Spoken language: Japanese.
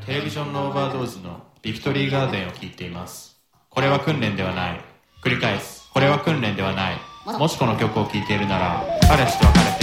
テレビジョンのオーバードーズのビクトリーガーデンを聴いています。これは訓練ではない。繰り返す。これは訓練ではない。もしこの曲を聴いているなら、彼氏と別れて